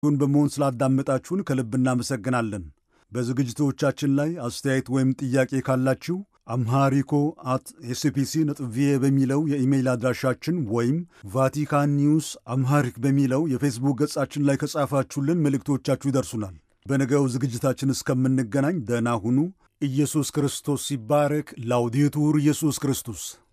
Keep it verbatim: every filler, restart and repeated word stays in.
ሁን በመሆን ስላዳመጣችሁን ከልብ እናመሰግናለን። በዝግጅቶቻችን ላይ አስተያየት ወይም ጥያቄ ካላችሁ አምሃሪኮ አት ኤስፒሲ ነጥብ ቪኦኤ በሚለው የኢሜይል አድራሻችን ወይም ቫቲካን ኒውስ አምሃሪክ በሚለው የፌስቡክ ገጻችን ላይ ከጻፋችሁልን መልእክቶቻችሁ ይደርሱናል። በነገው ዝግጅታችን እስከምንገናኝ ደህና ሁኑ። ኢየሱስ ክርስቶስ ይባረክ። ላውዴቱር ኢየሱስ ክርስቶስ